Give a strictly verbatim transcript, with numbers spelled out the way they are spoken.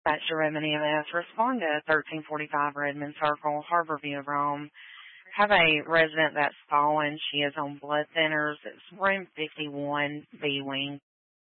That's your remedy of this. Respond to thirteen forty-five Redmond Circle, Harborview, Rome. Have a resident that's fallen. She is on blood thinners. It's room fifty-one, B wing.